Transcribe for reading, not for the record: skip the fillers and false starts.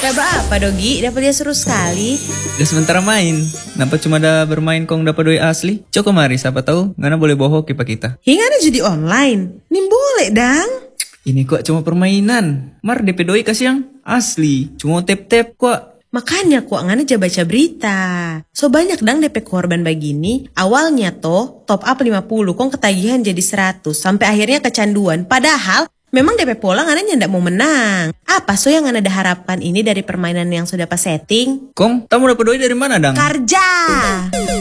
Apa Dogi? Dapat dia seru sekali. Udah sementara main. Nampak cuma ada bermain kong dapat doi asli. Coko mari siapa tahu ngana boleh bohong kipa kita. Hingga ada judi online. Nih boleh dang. Ini kok cuma permainan. Mar DP doi kasih yang asli. Cuma tap-tap kok. Makanya kok ngana aja baca berita. So banyak dang DP korban begini. Awalnya toh top up 50 kong ketagihan jadi 100. Sampai akhirnya kecanduan. Padahal memang DP pola ngana ndak mau menang. Apa so yang ngana ada harapkan ini dari permainan yang sudah pas setting? Kong, kamu dapat doi dari mana dang? Karja.